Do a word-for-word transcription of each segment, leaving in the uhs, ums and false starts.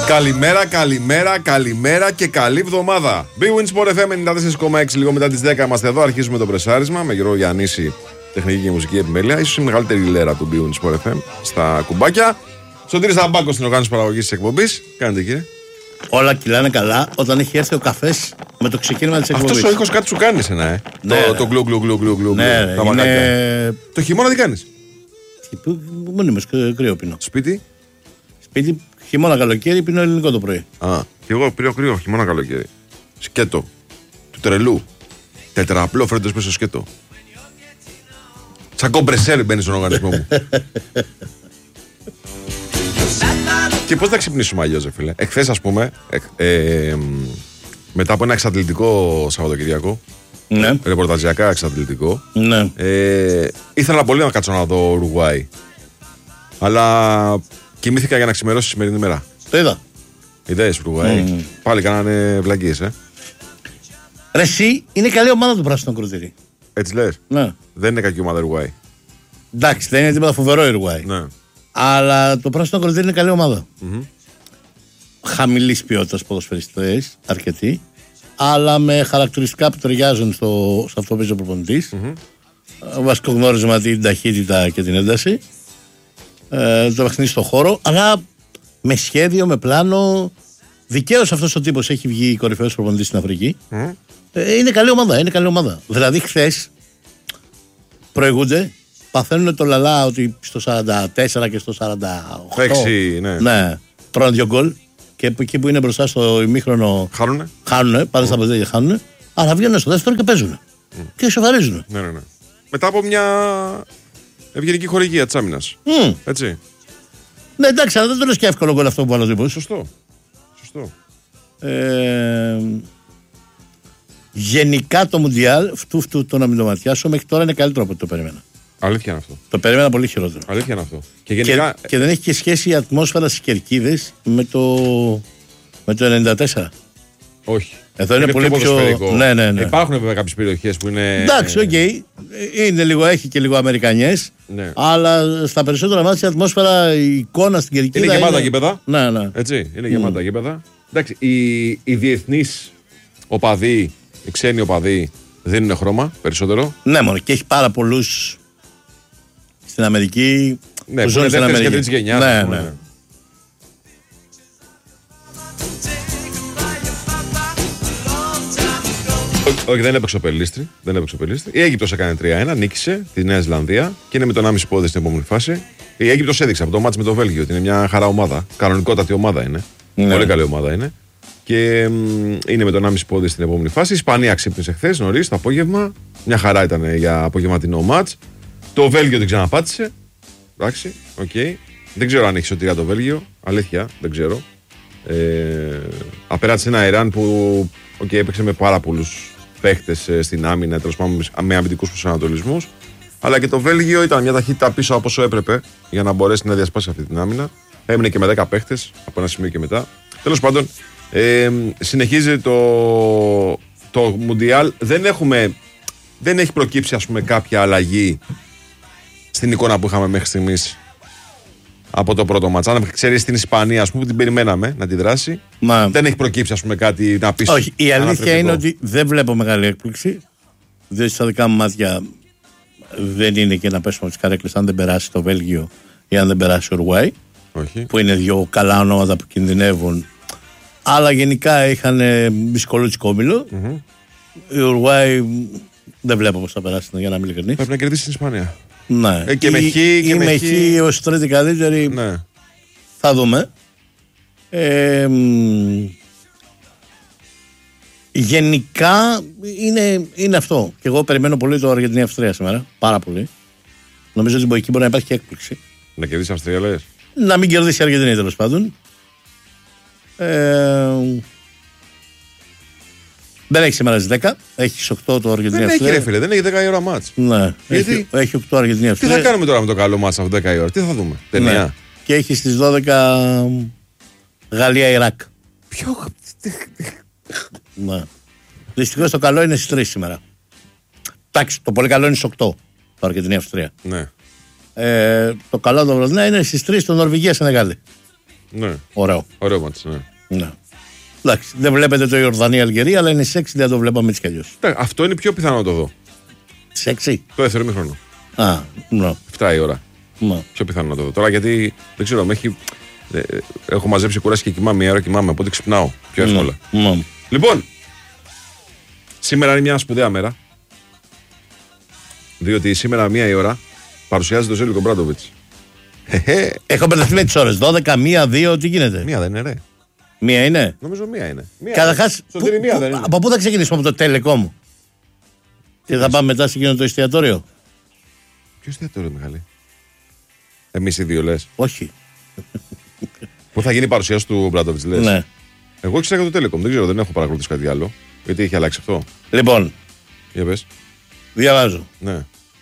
Καλημέρα, καλημέρα, καλημέρα και καλή εβδομάδα. Big Win Sport εφ εμ ενενήντα τέσσερα κόμμα έξι, λίγο μετά τις δέκα είμαστε εδώ. Αρχίζουμε το πρεσάρισμα με Γιώργο Γιαννίση, τεχνική και μουσική επιμέλεια. Ίσως η μεγαλύτερη λέρα του Big Win Sport εφ εμ στα κουμπάκια. Σωτήρης Θαμπάκος στην οργάνωση παραγωγής της εκπομπής. Κάνετε, κύριε. Όλα κυλάνε καλά όταν έχει έρθει ο καφές με το ξεκίνημα της εκπομπής. Αυτός ο ήχος κάτι σου κάνει εσένα, ε. Ναι, το, ναι. το γκλου γκλου γκλου γκλου γκλου. Ναι, τα είναι... Το χειμώνα τι κάνεις? Μόνιμος κρύο πίνω. Σπίτι. Σπίτι χειμώνα καλοκαίρι πίνω ελληνικό το πρωί. Α, και εγώ πίνω κρύο χειμώνα καλοκαίρι. Σκέτο. Του τρελού. Τετραπλό φρέντος πίσω σκέτο. Σαν κομπρεσέρ μπαίνει στον οργανισμό μου. Και πώς θα ξυπνήσουμε αλλιώς, ρε φίλε? Εχθές, ας πούμε, ε, ε, μετά από ένα εξαντλητικό Σαββατοκυριακό, Ναι. ρεπορταζιακά εξαντλητικό, Ναι. ε, ήθελα πολύ να κάτσω να δω Ουρουγουάη. Αλλά κοιμήθηκα για να ξημερώσει τη σημερινή μέρα. Το είδα. Ιδέες Ουρουγουάη. Mm. Πάλι κάνανε βλακίες, ε. Ρε εσύ, είναι καλή ομάδα του πράσινου κροτήρι. Έτσι λες? Ναι. Δεν είναι κακή ομάδα Ουρουγουάη. Εντάξει, δεν είναι τίποτα φοβερό η Ουρουγουάη. Ναι. Αλλά το πράσινο κροτήρι είναι καλή ομάδα. Mm-hmm. Χαμηλής ποιότητας ποδοσφαιριστές, αρκετοί, αλλά με χαρακτηριστικά που ταιριάζουν στο, σε αυτό που παίζει ο προπονητής. Mm-hmm. Βασικό γνώρισμα την ταχύτητα και την ένταση. Ε, το παιχνίδι στο χώρο, αλλά με σχέδιο, με πλάνο. Δικαίως αυτός ο τύπος έχει βγει κορυφαίος προπονητής στην Αφρική. Mm. Ε, είναι καλή ομάδα, είναι καλή ομάδα. Δηλαδή, χθες προηγούνται, παθαίνουν το λαλά ότι στο σαράντα τέσσερα και στο σαράντα οκτώ. έξι, ναι. Ναι, τρώνε δύο γκολ. Και εκεί που είναι μπροστά στο ημίχρονο. Χάνουνε. Χάνουνε, πάνε mm. στα παιδιά και χάνουνε. Αλλά βγαίνουν στο δεύτερο και παίζουν. Mm. Και σοφαρίζουν. Ναι, ναι, ναι. Μετά από μια ευγενική χορηγία της άμυνας. Mm. Έτσι. Ναι, εντάξει, αλλά δεν το λες και εύκολο γκολ αυτό που άλλο τύπος. Σωστό. Σωστό. Ε, γενικά το Μουντιάλ, φτού φτού το να μην το ματιάσω, μέχρι τώρα είναι καλύτερο από ό,τι το περίμενα. Αλήθεια είναι αυτό. Το περίμενα πολύ χειρότερο. Αλήθεια είναι αυτό. Και, γενικά... και, και δεν έχει και σχέση η ατμόσφαιρα στις κερκίδες με το, με το ενενήντα τέσσερα. Όχι. Εδώ είναι, είναι πολύ πιο. Ναι, ναι, ναι. Υπάρχουν βέβαια κάποιες περιοχές που είναι. Εντάξει, οκ. Okay. Είναι λίγο, έχει και λίγο Αμερικανιές. Ναι. Αλλά στα περισσότερα μάτια η ατμόσφαιρα, η εικόνα στην κερκίδα. Είναι γεμάτα είναι... γήπεδα. Ναι, ναι. Έτσι. Είναι γεμάτα mm. γήπεδα. Εντάξει, οι, οι διεθνείς οπαδοί, οι ξένοι οπαδοί δίνουν χρώμα περισσότερο. Ναι, μόνο και έχει πάρα πολλούς στην Αμερική. Ναι, που είναι δεύτερης και τρίτης γενιάς. Ναι, ναι. ναι. Όχι, δεν έπαιξε ο Πελίστρη. Δεν έπαιξε ο Πελίστρη. Η Αίγυπτος έκανε τρία ένα, νίκησε τη Νέα Ζηλανδία και είναι με τον άμεση πόδι στην επόμενη φάση. Η Αίγυπτος έδειξε από το μάτς με το Βέλγιο ότι είναι μια χαρά ομάδα. Κανονικότατη ομάδα είναι. Ναι. Πολύ καλή ομάδα είναι. Και μ, είναι με τον άμεση πόδι στην επόμενη φάση. Η Ισπανία ξύπνησε χθες νωρίς το απόγευμα. Μια χαρά ήταν για απογευματινό μάτς. Το Βέλγιο την ξαναπάτησε. Εντάξει, οκ. Okay. Δεν ξέρω αν έχει σωτηρία το Βέλγιο. Αλήθεια, δεν ξέρω. Ε, απεράτησε ένα Ιράν που okay, έπαιξε με πάρα πολλούς παίχτες στην άμυνα, τέλος πάντων με αμυντικούς προσανατολισμούς. Αλλά και το Βέλγιο ήταν μια ταχύτητα πίσω από όσο έπρεπε για να μπορέσει να διασπάσει αυτή την άμυνα. Έμεινε και με δέκα παίχτες από ένα σημείο και μετά. Τέλος πάντων, ε, συνεχίζει το, το Μουντιάλ. Δεν, έχουμε, δεν έχει προκύψει, ας πούμε, κάποια αλλαγή στην εικόνα που είχαμε μέχρι στιγμής από το πρώτο μάτσα. Αν ξέρεις στην Ισπανία, ας πούμε, που την περιμέναμε να τη δράσει, Μα... δεν έχει προκύψει, ας πούμε, κάτι να πεις. Όχι, η αλήθεια είναι ότι δεν βλέπω μεγάλη έκπληξη. Δεν στα δικά μου μάτια δεν είναι και να πέσουμε από τις καρέκλες αν δεν περάσει το Βέλγιο ή αν δεν περάσει ο Ουρουγουάη. Που είναι δύο καλά ονόματα που κινδυνεύουν. Αλλά γενικά είχαν μπισκολούτσικο όμιλο. Mm-hmm. Η Ουρουγουάη δεν βλέπω πώς θα περάσει, για να μην ειλικρινής. Πρέπει να κερδίσει την Ισπανία. Ναι. Ε, και με χ και με χ ως τρίτη καλύτερη. Ναι. Θα δούμε. Ε, γενικά είναι, είναι αυτό. Και εγώ περιμένω πολύ το Αργεντινή-Αυστρία σήμερα. Πάρα πολύ. Νομίζω ότι εκεί μπορεί να υπάρχει και έκπληξη. Να κερδίσει η Αυστρία, λες? Να μην κερδίσει η Αργεντινή, τέλος πάντων. Ε, δεν έχει σήμερα στις δέκα. Έχει στις οκτώ το Αργεντινή-Αυστρία. Δεν έχει, ρε φίλε, δεν έχει δέκα η ώρα μάτς. Ναι, γιατί... έχει, έχει οκτώ Αργεντινή-Αυστρία. Τι θα κάνουμε τώρα με το καλό μάτς αυτό δέκα η ώρα, τι θα δούμε? Ταινία. Ναι. Και έχει στις δώδεκα Γαλλία-Ιράκ. Ποιο. Ναι. Δυστυχώς το καλό είναι στις τρεις σήμερα. Εντάξει, το πολύ καλό είναι στις οκτώ το Αργεντινή-Αυστρία. Ναι. Ε, το καλό το βραδινά είναι στις τρεις το Νορβηγία-Σενεγάλη. Ναι. Ωραίο. Ωραίο μάτς, ναι. Ναι. Εντάξει, δεν βλέπετε το Ιορδανία-Αλγερία, αλλά είναι σεξι, δεν το βλέπαμε έτσι κι αλλιώς. Αυτό είναι πιο πιθανό να το δω. Σεξι. Το δεύτερο ημίχρονο. Α, ναι. εφτά η ώρα. Ναι. Πιο πιθανό να το δω. Τώρα γιατί δεν ξέρω, με έχει. Ε, έχω μαζέψει κουράσει και κοιμάμαι μία ώρα, κοιμάμαι. Οπότε ξυπνάω πιο εύκολα. Ναι. Ναι. Λοιπόν, σήμερα είναι μια σπουδαία μέρα. Διότι σήμερα μία η ώρα παρουσιάζει τον Ζέλικο Μπράντοβιτς. Έχω μπερδευτεί με τις ώρες. δώδεκα, μία, δύο, τι γίνεται. Μία δεν είναι, ρε. Μία είναι. Νομίζω μία είναι. Καταρχάς, μία δεν είναι. από πού θα ξεκινήσουμε, από το Telecom? Και θα πάμε μετά σε εκείνο το εστιατόριο. Ποιο εστιατόριο, Μιχάλη? Εμείς οι δύο λες. Όχι. Πού θα γίνει η παρουσίαση του Μπράντοβιτς, λες? Ναι. Εγώ ήξερα για το Telecom. Δεν ξέρω, δεν έχω παρακολουθήσει κάτι άλλο. Γιατί έχει αλλάξει αυτό. Λοιπόν, Για πες. διαβάζω. Ναι.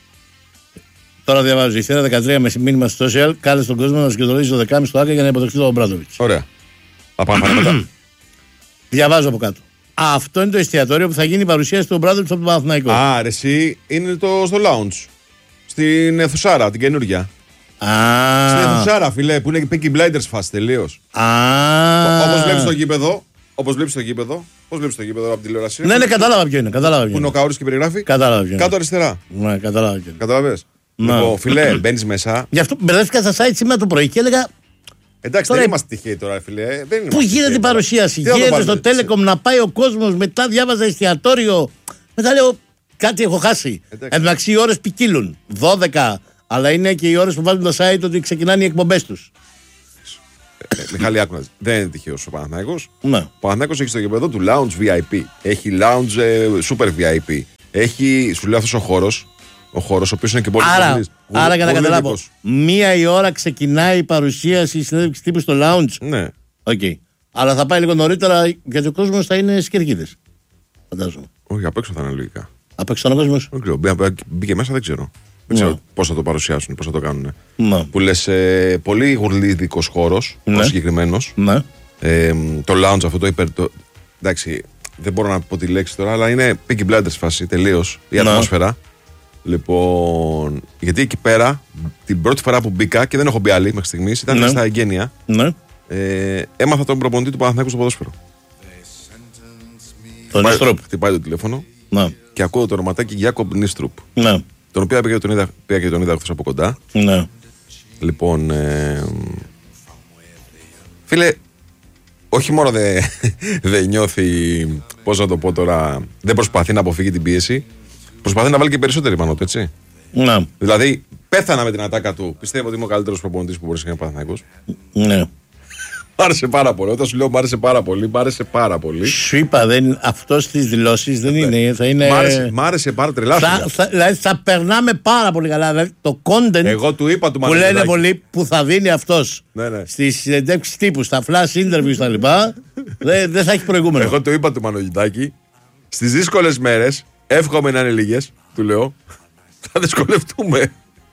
Τώρα διαβάζω. Η Θέρα δεκατρία με μήνυμα στο social κάλεσε τον κόσμο να σκοτωρίζει το δεκάμιση στο Άκα για να υποδεχτεί τον Μπράντοβιτς. Ωραία. Θα πάμε μετά. Διαβάζω από κάτω. Αυτό είναι το εστιατόριο που θα γίνει η παρουσίαση του Μπράντοβιτς από τον Παναθηναϊκό. Α, ρε, εσύ είναι το, στο lounge. Στην Αιθουσάρα, την καινούργια. Α. Στην Αιθουσάρα, φιλέ, που είναι Peaky Blinders φάση τελείως. Α. Όπως βλέπεις το γήπεδο. Όπως βλέπεις το γήπεδο. Πώς βλέπεις το γήπεδο από τη τηλεόραση? Ναι, ναι, κατάλαβα ποιο είναι. Κατάλαβα ποιο Που είναι είναι. ο Καούρης και περιγράφει. Κατάλαβα ποιο είναι. Κάτω αριστερά. Ναι, κατάλαβα ποιο είναι. Κατάλαβες. Ναι. Λοιπόν, φιλέ, μπαίνεις μέσα. Γι' αυτό μπερδεύτηκα στα site σήμερα το πρωί και έλεγα. Εντάξει, Τώρα- δεν είμαστε τυχαίοι τώρα, φιλέ. Δεν Πού είμαστε γίνεται τυχαίοι η τώρα. παρουσίαση? Τι να το Γίνεται βάλουμε, στο έτσι. Telecom να πάει ο κόσμος, μετά διάβαζα εστιατόριο. Μετά λέω κάτι έχω χάσει. Εντάξει. Εντάξει, οι ώρες ποικίλουν. δώδεκα, αλλά είναι και οι ώρες που βάζουν το site ότι ξεκινάνε οι εκπομπές τους. Ε, Μιχάλη, άκου να δεις. Δεν είναι τυχαίος ο Παναθηναϊκός. Ναι. Ο Παναθηναϊκός έχει στο γήπεδο του lounge βι άι πι. Έχει lounge ε, super βι άι πι. Έχει, σου λέω, αυτός ο χώρος. Ο χώρος, ο οποίος είναι και πολύ Άρα, πολύς. άρα για να Πολύ καταλάβω, λογικός. μία η ώρα ξεκινάει η παρουσίαση, η συνέντευξη τύπου στο lounge. Ναι. Οκ. Αλλά θα πάει λίγο νωρίτερα γιατί ο κόσμος θα είναι στις κερκίδες. Φαντάζομαι. Όχι, απ' έξω θα είναι λογικά. Απ' έξω ο κόσμος. Δεν ξέρω. Μπή- Μπήκε μέσα, δεν ξέρω. Δεν ξέρω Ναι. πώς θα το παρουσιάσουν, πώς θα το κάνουν. Ναι. Που λες, ε, πολύ γουρλίδικος χώρος, Ναι. ο συγκεκριμένος. Ναι. Ε, το lounge αυτό το υπερ. Το, εντάξει, δεν μπορώ να πω τη λέξη τώρα, αλλά είναι Peaky Blinders φάση τελείως. Η Ναι. ατμόσφαιρα. Λοιπόν, γιατί εκεί πέρα την πρώτη φορά που μπήκα και δεν έχω μπει άλλη μέχρι στιγμής, ήταν Ναι. στα εγγένεια. Ναι. Ε, έμαθα τον προπονητή του Παναθηναϊκού στο ποδόσφαιρο. Τον Πάει- Νίστροπ. Χτυπάει το τηλέφωνο Ναι. και ακούω το ονοματάκι Γιάκομπ Νίστρουπ. Ναι. Τον οποίο πήγα και τον είδα, πήγα και τον είδα χθες από κοντά. Ναι. Λοιπόν, ε, φίλε, όχι μόνο δεν δε νιώθει, πώς να το πω τώρα, δεν προσπαθεί να αποφύγει την πίεση, προσπαθεί να βάλει και περισσότερη πάνω του, έτσι. Ναι. Δηλαδή, πέθανα με την ατάκα του. Πιστεύω ότι είμαι ο καλύτερος προπονητής που μπορεί να είναι ο Παναθηναϊκός. Ναι. Μ' άρεσε πάρα πολύ. Όταν σου λέω μ' άρεσε πάρα πολύ, μ' άρεσε πάρα πολύ. Σου είπα, δεν, αυτό στις δηλώσεις δεν είναι. Θα είναι... Μ' άρεσε, μ' άρεσε πάρα τρελάθηκα. Θα, θα, δηλαδή θα περνάμε πάρα πολύ καλά. Δηλαδή το content Εγώ του είπα του που λένε Μανολιδάκη. πολλοί που θα δίνει αυτός Ναι, ναι. στις συνεντεύξεις τύπου, στα flash interviews τα λοιπά, δεν δεν θα έχει προηγούμενο. Εγώ το είπα του Μανολιδάκη. Στις δύσκολες μέρες, εύχομαι να είναι λίγες, του λέω, θα δυσκολευτούμε.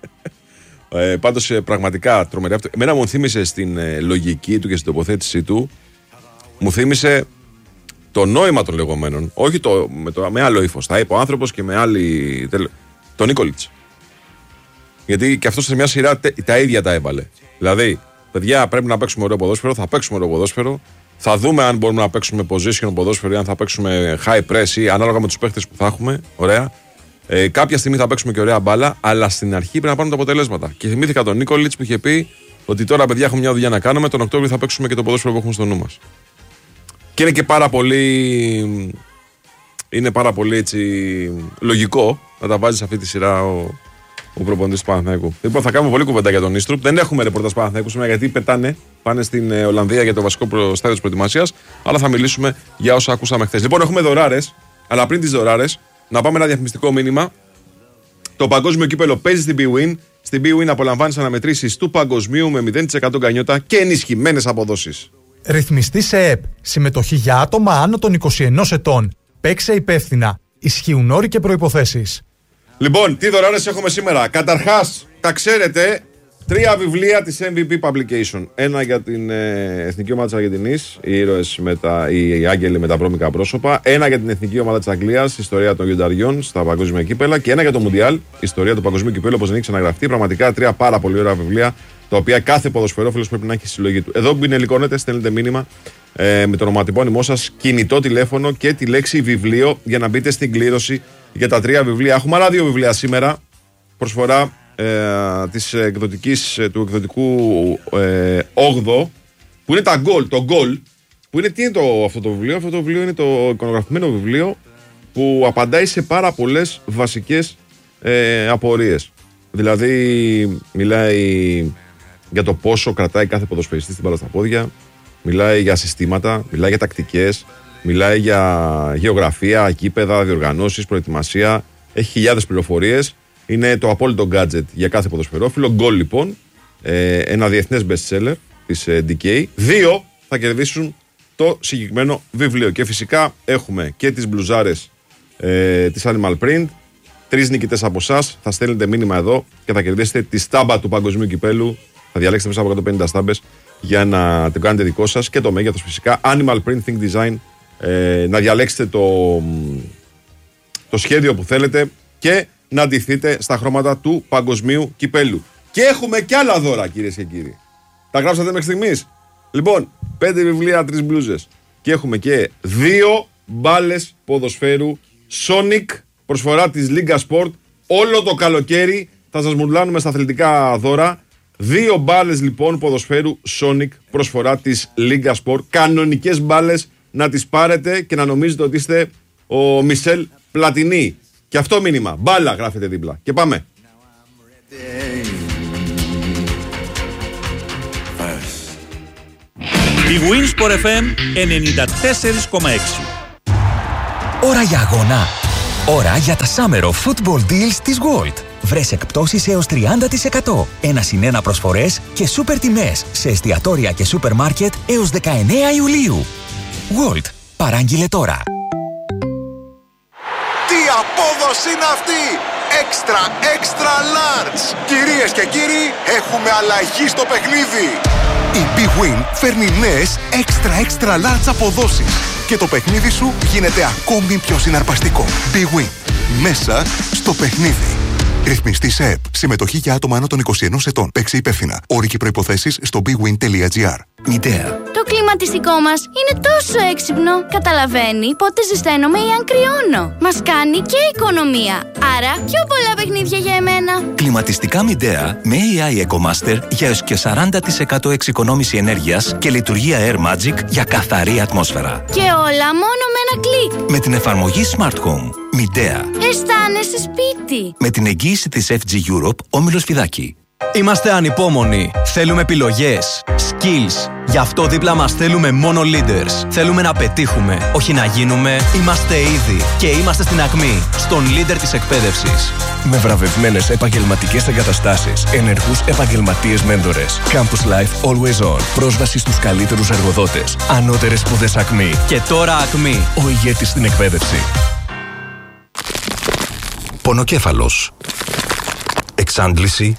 Ε, πάντως ε, πραγματικά τρομερή αυτό. Εμένα μου θύμισε στην ε, λογική του και στην τοποθέτησή του, μου θύμισε το νόημα των λεγόμενων. Όχι το, με, το, με άλλο ύφος. Τα είπε ο άνθρωπος και με άλλη. τελ- τον Νίκολιτς. Γιατί και αυτό σε μια σειρά τε- τα ίδια τα έβαλε. Δηλαδή, παιδιά, πρέπει να παίξουμε ωραίο ποδόσφαιρο, θα παίξουμε ωραίο ποδόσφαιρο. Θα δούμε αν μπορούμε να παίξουμε position ποδόσφαιρο ή αν θα παίξουμε high press ή ανάλογα με τους παίχτες που θα έχουμε. Ωραία. Ε, κάποια στιγμή θα παίξουμε και ωραία μπάλα, αλλά στην αρχή πρέπει να πάρουμε τα αποτελέσματα. Και θυμήθηκα τον Νίκολιτς που είχε πει ότι τώρα, παιδιά, έχουμε μια δουλειά να κάνουμε. Τον Οκτώβριο θα παίξουμε και το ποδόσφαιρο που έχουμε στο νου μας. Και είναι και πάρα πολύ. Είναι πάρα πολύ έτσι λογικό να τα βάζει σε αυτή τη σειρά ο, ο προπονητής του Παναθηναϊκού. Λοιπόν, θα κάνουμε πολύ κουβέντα για τον Νίστρουπ. Δεν έχουμε ρεπορτάζ Παναθηναϊκού σήμερα γιατί πετάνε. Πάνε στην ε, Ολλανδία για το βασικό προ- στάδιο της προετοιμασίας. Αλλά θα μιλήσουμε για όσα ακούσαμε χθες. Λοιπόν, έχουμε δωράρες. Αλλά πριν τις δωράρες, να πάμε ένα διαφημιστικό μήνυμα. Το παγκόσμιο κύπελο παίζει στην bwin. Στην bwin απολαμβάνεις αναμετρήσεις του παγκοσμίου με μηδέν τοις εκατό γκανιότα και ενισχυμένες αποδόσεις. Ρυθμιστή σε ΕΠ. Συμμετοχή για άτομα άνω των είκοσι ενός ετών. Παίξε υπεύθυνα. Ισχύουν όροι και προϋποθέσεις. Λοιπόν, τι δωράρες έχουμε σήμερα. Καταρχάς, τα ξέρετε, τρία βιβλία της εμ βι πι Publication. Ένα για την ε, Εθνική Ομάδα της Αργεντινής, οι ήρωες με τα, οι, οι άγγελοι με τα βρώμικα πρόσωπα. Ένα για την Εθνική Ομάδα της Αγγλίας, ιστορία των Γιονταριών στα παγκόσμια κύπελα. Και ένα για το Μουντιάλ, ιστορία του παγκοσμίου κυπέλου, όπως δεν έχει ξαναγραφτεί. Πραγματικά τρία πάρα πολύ ωραία βιβλία τα οποία κάθε ποδοσφαιρόφιλος πρέπει να έχει στη συλλογή του. Εδώ που μπινελικώνετε, στέλνετε μήνυμα ε, με το ονοματεπώνυμό σας, κινητό τηλέφωνο και τη λέξη βιβλίο για να μπείτε στην κλήρωση για τα τρία βιβλία. Έχουμε άλλα δύο βιβλία σήμερα. Προσφορά ε, της εκδοτικής, του εκδοτικού ε, όγδοο, που είναι τα Goal. Το Goal, που είναι, τι είναι το, αυτό το βιβλίο? Αυτό το βιβλίο είναι το εικονογραφημένο βιβλίο που απαντάει σε πάρα πολλές βασικές ε, απορίες. Δηλαδή, μιλάει για το πόσο κρατάει κάθε ποδοσφαιριστής την μπάλα στα πόδια, μιλάει για συστήματα, μιλάει για τακτικές, μιλάει για γεωγραφία, γήπεδα, διοργανώσεις, προετοιμασία. Έχει χιλιάδες πληροφορίες. Είναι το απόλυτο gadget για κάθε ποδοσφαιρόφιλο. Goal, λοιπόν, ε, ένα διεθνές best seller της ε, ντι κέι. Δύο θα κερδίσουν το συγκεκριμένο βιβλίο. Και φυσικά έχουμε και τις μπλουζάρες ε, της Animal Print. Τρεις νικητές από εσάς θα στέλνετε μήνυμα εδώ και θα κερδίσετε τη στάμπα του Παγκοσμίου Κυπέλου. Θα διαλέξετε μέσα από εκατόν πενήντα στάμπες για να το κάνετε δικό σας, και το μέγεθος φυσικά. Animal Print Think Design. Ε, να διαλέξετε το, το σχέδιο που θέλετε και να ντυθείτε στα χρώματα του Παγκοσμίου Κυπέλου. Και έχουμε και άλλα δώρα, κυρίες και κύριοι. Τα γράψατε μέχρι στιγμής? Λοιπόν, πέντε βιβλία, τρεις μπλούζες. Και έχουμε και δύο μπάλες ποδοσφαίρου Sonic, προσφορά της Λίγκα Sport. Όλο το καλοκαίρι θα σας μουρλάνουμε στα αθλητικά δώρα. Δύο μπάλες λοιπόν ποδοσφαίρου Sonic, προσφορά της Λίγκα Sport. Κανονικές μπάλες, να τις πάρετε και να νομίζετε ότι είστε ο Μισελ Πλατινί. Και αυτό μήνυμα, μπάλα γράφετε δίπλα. Και πάμε. Η Winsport εφ εμ ενενήντα τέσσερα κόμμα έξι. Ώρα για αγώνα. Ώρα για τα Summer of Football Deals της Gold. Βρες εκπτώσεις έως τριάντα τοις εκατό. Ένα συν ένα προσφορές και σούπερ τιμές σε εστιατόρια και σούπερ μάρκετ έως δεκαεννέα Ιουλίου. Gold. Παράγγειλε τώρα. Τι απόδοση είναι αυτή! Extra, extra large! Κυρίες και κύριοι, έχουμε αλλαγή στο παιχνίδι! Η Big Win φέρνει νέες extra, extra large αποδόσεις και το παιχνίδι σου γίνεται ακόμη πιο συναρπαστικό. Big Win. Μέσα στο παιχνίδι. Ρυθμιστή σε ΕΠ. Συμμετοχή για άτομα άνω των είκοσι ενός ετών. Παίξε υπεύθυνα. Όροι και προϋποθέσεις στο big win τελεία gr. Μητέα. Το κλιματιστικό μας είναι τόσο έξυπνο. Καταλαβαίνει πότε ζεσταίνομαι ή αν κρυώνω. Μας κάνει και οικονομία. Άρα πιο πολλά παιχνίδια για εμένα. Κλιματιστικά Μητέα με έι άι EcoMaster για έως και σαράντα τοις εκατό εξοικονόμηση ενέργειας και λειτουργία Air Magic για καθαρή ατμόσφαιρα. Και όλα μόνο με ένα κλικ. Με την εφαρμογή Smart Home. Μητέα. Αισθάνεσαι σπίτι. Με την εγγύηση της εφ τζι Europe, Όμιλος Φιδάκη. Είμαστε ανυπόμονοι. Θέλουμε επιλογές, skills. Γι' αυτό δίπλα μας θέλουμε μόνο leaders. Θέλουμε να πετύχουμε, όχι να γίνουμε. Είμαστε ήδη και είμαστε στην ακμή, στον leader της εκπαίδευσης. Με βραβευμένες επαγγελματικές εγκαταστάσεις, ενεργούς επαγγελματίες μέντορες. Campus Life Always On. Πρόσβαση στους καλύτερους εργοδότες. Ανώτερες σπουδές ακμή. Και τώρα ακμή. Ο ηγέτης στην εκπαίδευση. Πονοκέφαλος. Εξάντληση.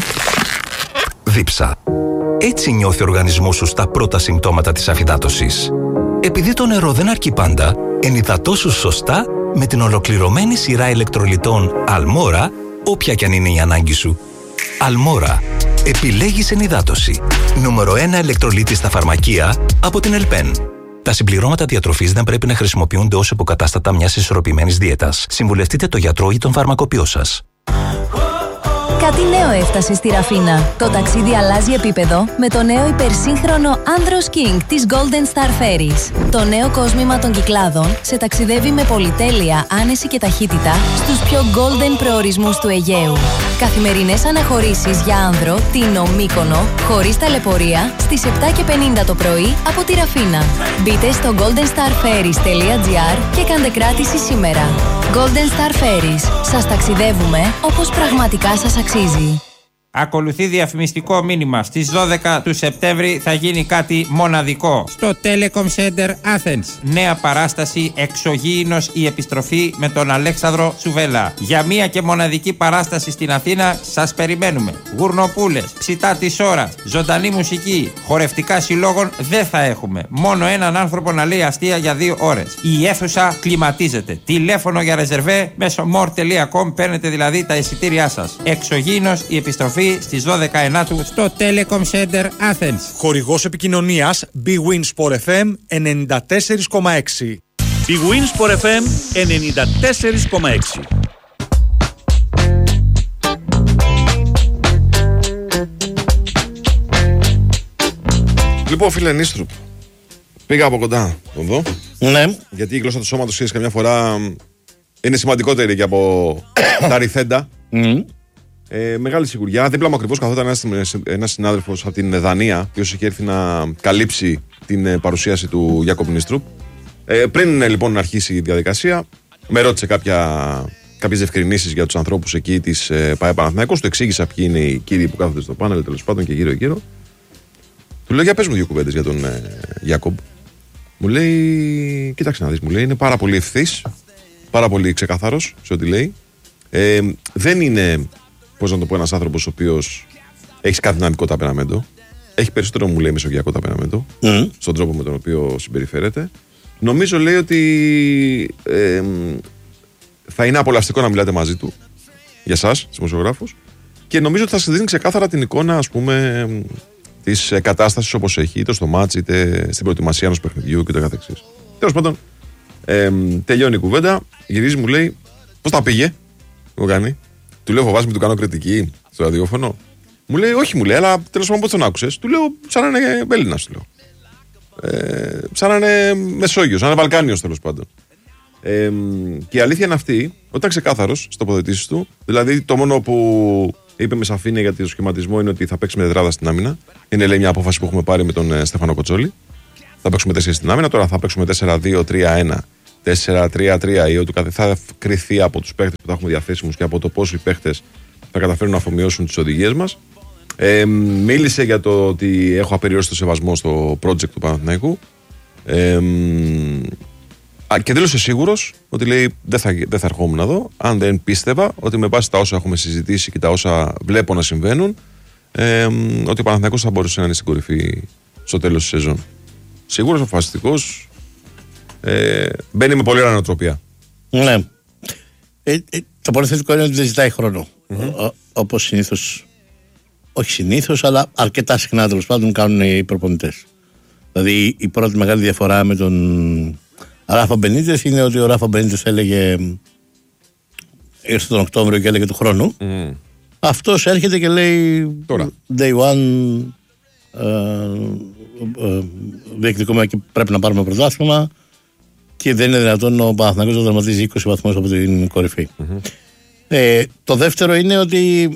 Δίψα. Έτσι νιώθει ο οργανισμός σου στα πρώτα συμπτώματα της αφυδάτωσης. Επειδή το νερό δεν αρκεί πάντα, ενυδατώσου σωστά με την ολοκληρωμένη σειρά ηλεκτρολιτών Αλμόρα, όποια κι αν είναι η ανάγκη σου. Αλμόρα. Επιλέγεις ενυδάτωση. Νούμερο ένα ηλεκτρολίτη στα φαρμακεία από την Ελπέν. Τα συμπληρώματα διατροφής δεν πρέπει να χρησιμοποιούνται ως υποκατάστατα μιας ισορροπημένης δίαιτας. Συμβουλευτείτε το γιατρό ή τον φαρμακοποιό σας. Κάτι νέο έφτασε στη Ραφίνα. Το ταξίδι αλλάζει επίπεδο με το νέο υπερσύγχρονο Andros King της Golden Star Ferries. Το νέο κόσμημα των Κυκλάδων σε ταξιδεύει με πολυτέλεια, άνεση και ταχύτητα στους πιο golden προορισμούς του Αιγαίου. Καθημερινές αναχωρήσεις για άνδρο, Τίνο, Μύκονο, χωρίς ταλαιπωρία, στις επτά και πενήντα το πρωί από τη Ραφίνα. Μπείτε στο golden star ferries τελεία gr και κάντε κράτηση σήμερα. Golden Star Ferries. Σας ταξιδεύουμε όπως πραγματικά σας αξίζει. Ακολουθεί διαφημιστικό μήνυμα. Στις δώδεκα του Σεπτέμβρη θα γίνει κάτι μοναδικό στο Telecom Center Athens. Νέα παράσταση Εξωγήινος η επιστροφή με τον Αλέξανδρο Τσουβέλα. Για μία και μοναδική παράσταση στην Αθήνα σας περιμένουμε. Γουρνοπούλες, ψητά της ώρας, ζωντανή μουσική, χορευτικά συλλόγων δεν θα έχουμε. Μόνο έναν άνθρωπο να λέει αστεία για δύο ώρες. Η αίθουσα κλιματίζεται. Τηλέφωνο για ρεζερβέ μέσω more τελεία com παίρνετε δηλαδή τα εισιτήριά σας. Εξωγήινος η επιστροφή Παρασκευή στις δώδεκα Ενάτου στο Telecom Center Athens. Χορηγός επικοινωνίας Big Win Sport εφ εμ ενενήντα τέσσερα κόμμα έξι. Big Win Sport εφ εμ ενενήντα τέσσερα κόμμα έξι. Λοιπόν, φίλε Νίστρουπ, πήγα από κοντά τον δω. Ναι. Γιατί η γλώσσα του σώματος, ξέρεις, καμιά φορά είναι σημαντικότερη και από τα ρηθέντα. Mm. Ε, μεγάλη σιγουριά. Δίπλα μου ακριβώς καθόταν ένας συνάδελφος από την Δανία, ο οποίος είχε έρθει να καλύψει την παρουσίαση του Γιάκοπ Νίστρουπ. Ε, πριν λοιπόν να αρχίσει η διαδικασία, με ρώτησε κάποιες διευκρινήσεις για τους ανθρώπους εκεί της ε, ΠΑΕ Παναθηναϊκός. Του εξήγησα ποιοι είναι οι κύριοι που κάθονται στο πάνελ, τέλος πάντων, και γύρω-γύρω. Του λέω: για πες μου δύο κουβέντες για τον ε, Γιάκοπ. Μου λέει: κοίταξε να δεις, μου λέει, είναι πάρα πολύ ευθύς, πάρα πολύ ξεκάθαρος σε ό,τι λέει. Ε, δεν είναι, πώς να το πω, ένας άνθρωπος ο οποίος έχει κάτι δυναμικό ταπεραμέντο. Έχει περισσότερο, μου λέει, μεσογειακό ταπεραμέντο mm. στον τρόπο με τον οποίο συμπεριφέρεται. Νομίζω, λέει, ότι ε, θα είναι απολαυστικό να μιλάτε μαζί του για εσάς, δημοσιογράφους, και νομίζω ότι θα σας δίνει ξεκάθαρα την εικόνα, ας πούμε, της κατάστασης όπως έχει, είτε στο μάτς είτε στην προετοιμασία ενός παιχνιδιού και το καθεξής. Τέλος πάντων, ε, τελειώνει η κουβέντα, γυρίζει, μου λέει: πώς τα πήγε, μου κάνει. Του λέω: φοβάσαι, μην του κάνω κριτική στο ραδιόφωνο. Μου λέει: όχι, μου λέει, αλλά τέλος πάντων, πώς τον άκουσες. Του λέω: σαν να είναι Έλληνας, του λέω. Ε, σαν να είναι Μεσόγειος, σαν να είναι Βαλκάνιος, τέλος πάντων. Ε, και η αλήθεια είναι αυτή, όταν ξεκάθαρος στις τοποθετήσεις του, δηλαδή το μόνο που είπε με σαφήνεια για το σχηματισμό είναι ότι θα παίξει με τετράδα στην άμυνα. Είναι, λέει, μια απόφαση που έχουμε πάρει με τον ε, Στέφανο Κοτσόλη. Θα παίξουμε τέσσερα στην άμυνα, τώρα θα παίξουμε τέσσερα δύο τρία ένα, τέσσερα τρία τρία ή ό,τι κάθε θα κριθεί από τους παίχτες που θα έχουμε διαθέσιμους και από το πώς οι παίχτες θα καταφέρουν να αφομοιώσουν τις οδηγίες μας. Ε, μίλησε για το ότι έχω απεριόριστο σεβασμό στο project του Παναθηναϊκού. Ε, και δήλωσε σίγουρος ότι, λέει, δεν θα, δεν θα ερχόμουν εδώ αν δεν πίστευα ότι με βάση τα όσα έχουμε συζητήσει και τα όσα βλέπω να συμβαίνουν, ε, ότι ο Παναθηναϊκός θα μπορούσε να είναι στην κορυφή στο τέλος της σεζόν. Σίγουρος, αποφασιστικός, ε, μπαίνει με πολύ ωραία νοοτροπία. Ναι. Ε, ε, το πολύ θετικό είναι ότι δεν ζητάει χρόνο. Mm-hmm. Όπως συνήθως, όχι συνήθως, αλλά αρκετά συχνά, τέλος πάντων, κάνουν οι προπονητές. Δηλαδή η πρώτη μεγάλη διαφορά με τον Ράφα Μπενίτες είναι ότι ο Ράφα Μπενίτες έλεγε, ήρθε τον Οκτώβριο και έλεγε του χρόνου. Mm. Αυτός έρχεται και λέει τώρα. Day one, ε, ε, διεκδικούμε και πρέπει να πάρουμε πρωτάθλημα και δεν είναι δυνατόν ο Παναθηναϊκός να δραματίζει είκοσι βαθμούς από την κορυφή. Mm-hmm. Ε, το δεύτερο είναι ότι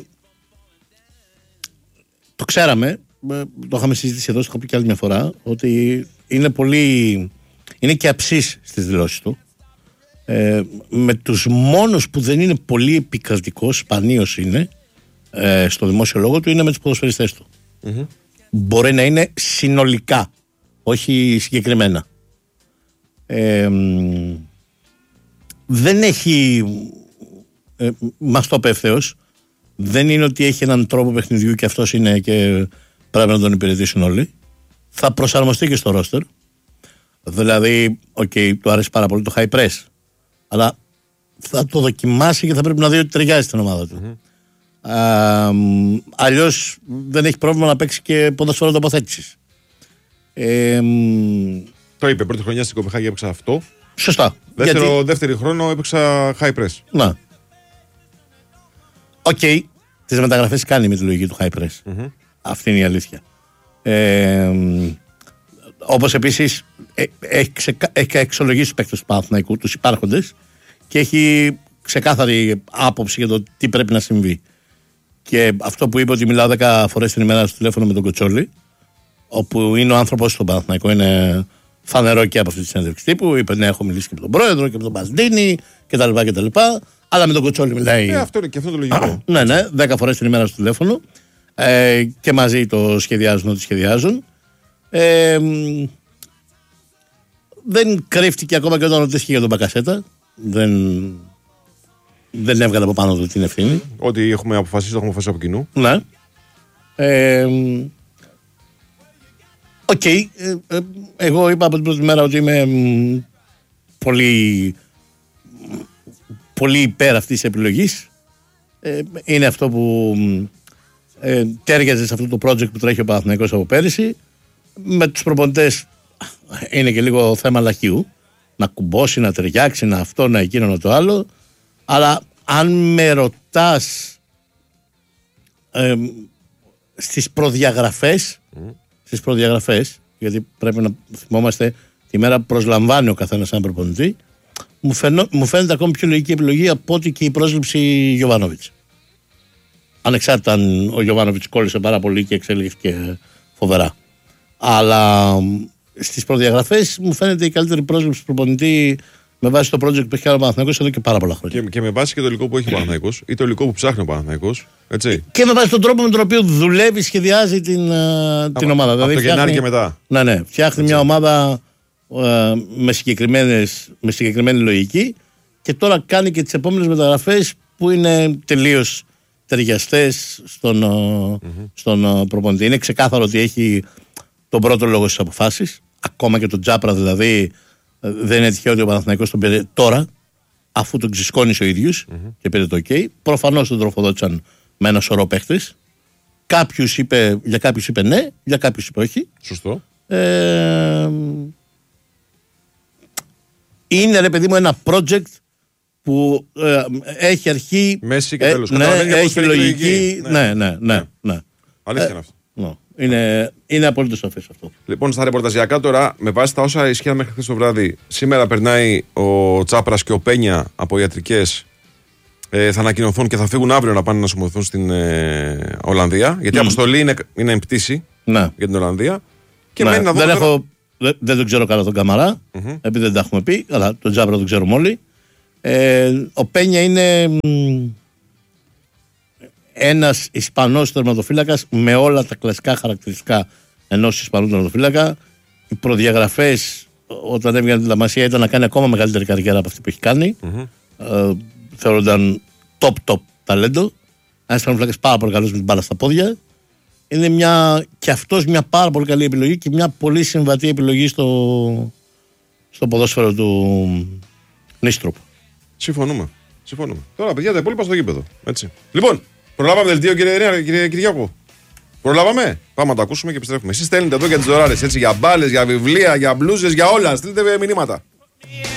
το ξέραμε, το είχαμε συζητήσει εδώ, το είχα πει και άλλη μια φορά, ότι είναι πολύ, είναι και αψής στις δηλώσεις του. Ε, με τους μόνους που δεν είναι πολύ επικρατικός, σπανίως είναι, ε, στο δημόσιο λόγο του, είναι με τους ποδοσφαιριστές του. Mm-hmm. Μπορεί να είναι συνολικά, όχι συγκεκριμένα. Ε, δεν έχει, ε, μας το είπε ευθέως, δεν είναι ότι έχει έναν τρόπο παιχνιδιού και αυτός είναι και πρέπει να τον υπηρετήσουν όλοι. Θα προσαρμοστεί και στο ρόστερ. Δηλαδή, οκ, okay, του αρέσει πάρα πολύ το high press, αλλά θα το δοκιμάσει και θα πρέπει να δει ότι ταιριάζει στην ομάδα του. Mm-hmm. Α, αλλιώς δεν έχει πρόβλημα να παίξει και ποδοσφαίρο τοποθέτησης. Ε, το είπε, πρώτη χρονιά στην Κοπεχάγη έπαιξα αυτό. Σωστά. Δεύτερο, γιατί... Δεύτερη χρόνο έπαιξα high press. Να. Οκ, okay, τις μεταγραφές κάνει με τη λογική του high press. Mm-hmm. Αυτή είναι η αλήθεια. Ε, όπως επίσης ε, έχει, ξεκα... έχει εξολογήσει τους παίκτες του Παναθηναϊκού, τους υπάρχοντες, και έχει ξεκάθαρη άποψη για το τι πρέπει να συμβεί. Και αυτό που είπε ότι μιλάω δέκα φορές την ημέρα στο τηλέφωνο με τον Κοτσόλη, όπου είναι ο άνθρωπος του Παναθηναϊκού, είναι φανερό και από αυτή τη συνέντευξη τύπου. Είπε: ναι, έχω μιλήσει και με τον πρόεδρο και με τον Μπασντίνη κτλ. κτλ. Αλλά με τον Κοτσόλη μιλάει. Ε, αυτό είναι και αυτό το λογικό. Ναι, ναι, δέκα φορές την ημέρα στο τηλέφωνο. Ε, και μαζί το σχεδιάζουν ό,τι σχεδιάζουν. Ε, δεν κρύφτηκε ακόμα και όταν ρωτήθηκε για τον Μπακασέτα. Δεν, δεν έβγαλε από πάνω του την ευθύνη. Ό,τι έχουμε αποφασίσει, το έχουμε αποφασίσει από κοινού. Ναι. Ε, Οκ. Okay. Ε, ε, εγώ είπα από την πρώτη μέρα ότι είμαι μ, πολύ, πολύ υπέρ αυτής της επιλογής. Ε, είναι αυτό που ε, τέριαζε σε αυτό το project που τρέχει ο Παναθηναϊκός από πέρυσι. Με τους προπονητές είναι και λίγο θέμα λαχείου. Να κουμπώσει, να ταιριάξει, να αυτό, να εκείνο, να το άλλο. Αλλά αν με ρωτάς ε, στις προδιαγραφές, mm. στις προδιαγραφές, γιατί πρέπει να θυμόμαστε τη μέρα που προσλαμβάνει ο καθένας έναν προπονητή, μου, φαινό, μου φαίνεται ακόμη πιο λογική επιλογή από ότι και η πρόσληψη Γιοβάνοβιτς. Ανεξάρτητα αν ο Γιοβάνοβιτς κόλλησε πάρα πολύ και εξελίχθηκε φοβερά. Αλλά στις προδιαγραφές μου φαίνεται η καλύτερη πρόσληψη προπονητή με βάση το project που έχει κάνει ο Παναθηναϊκός εδώ και πάρα πολλά χρόνια. Και, και με βάση και το υλικό που έχει ο Παναθηναϊκός ή το υλικό που ψάχνει ο Παναθηναϊκός. Έτσι. Και με βάση τον τρόπο με τον οποίο δουλεύει, σχεδιάζει την, uh, την ομάδα. Από δηλαδή, το Γενάρη και μετά. Ναι, ναι. Φτιάχνει μια ομάδα uh, με, με συγκεκριμένη λογική και τώρα κάνει και τις επόμενες μεταγραφές που είναι τελείως ταιριαστές στον, uh, mm-hmm. στον uh, προπονητή. Είναι ξεκάθαρο ότι έχει τον πρώτο λόγο στις αποφάσεις. Ακόμα και τον Τζάπρα δηλαδή. Δεν είναι τυχαίο ότι ο Παναθηναϊκός τον πήρε τώρα, αφού τον ξεσκόνησε ο ίδιος mm-hmm. και πήρε το OK. Προφανώς τον τροφοδότησαν με ένα σωρό παίχτες. Κάποιους είπε, για κάποιους είπε ναι, για κάποιους είπε όχι. Σωστό. Ε, είναι ρε παιδί μου ένα project που ε, έχει αρχή. Μέση και τέλος. Ε, ναι, έχει λογική. Ναι, ναι, ναι. ναι, ναι. Αλήθεια είναι αυτό. Ναι. Είναι, είναι απολύτως σαφές αυτό. Λοιπόν, στα ρεπορταζιακά τώρα, με βάση τα όσα ισχύαν μέχρι χθες το βράδυ, σήμερα περνάει ο Τσάπρας και ο Πένια από ιατρικές. Ε, θα ανακοινωθούν και θα φύγουν αύριο να πάνε να συμμορφωθούν στην ε, Ολλανδία. Γιατί η mm. αποστολή είναι, είναι πτήση ναι. για την Ολλανδία. Και ναι. μένει να δεν, τώρα... έχω, δεν, δεν τον ξέρω καλά τον Καμαρά, mm-hmm. επειδή δεν τα έχουμε πει, αλλά τον Τσάπρα τον ξέρουμε όλοι. Ε, ο Πένια είναι μ, ένας Ισπανός τερματοφύλακας με όλα τα κλασικά χαρακτηριστικά ενός Ισπανού τερματοφύλακα. Οι προδιαγραφές όταν έβγαινε την Λαμασία ήταν να κάνει ακόμα μεγαλύτερη καριέρα από αυτή που έχει κάνει. Mm-hmm. Ε, θεωρούνταν top top ταλέντο. Ένας τερματοφύλακας πάρα πολύ καλός με την μπάλα στα πόδια. Είναι μια, και αυτός μια πάρα πολύ καλή επιλογή και μια πολύ συμβατή επιλογή στο, στο ποδόσφαιρο του Νίστροπ. Συμφωνούμε. Συμφωνούμε. Τώρα, παιδιά, τα υπόλοιπα στο γήπεδο. Έτσι. Λοιπόν, προλάβαμε δελτίο, κύριε, κύριε Κυριάκο. Προλάβαμε. Πάμε να το ακούσουμε και επιστρέφουμε. Εσείς στέλνετε εδώ για τις δωράρες. Έτσι, για μπάλες, για βιβλία, για μπλούζες, για όλα. Στείλτε μηνύματα.